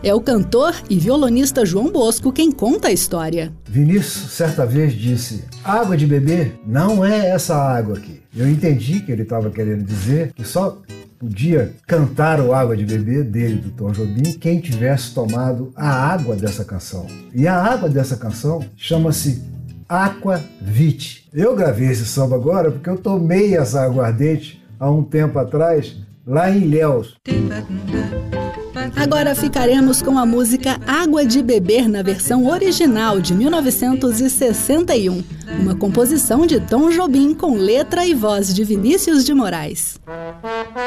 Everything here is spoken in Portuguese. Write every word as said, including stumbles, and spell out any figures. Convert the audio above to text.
É o cantor e violonista João Bosco quem conta a história. Vinícius, certa vez, disse: água de beber não é essa água aqui. Eu entendi que ele estava querendo dizer que só podia cantar o Água de Beber dele, do Tom Jobim, quem tivesse tomado a água dessa canção. E a água dessa canção chama-se Aquavit. Eu gravei esse samba agora porque eu tomei essa aguardente há um tempo atrás, lá em Ilhéus. Agora ficaremos com a música Água de Beber na versão original de mil novecentos e sessenta e um, uma composição de Tom Jobim com letra e voz de Vinícius de Moraes.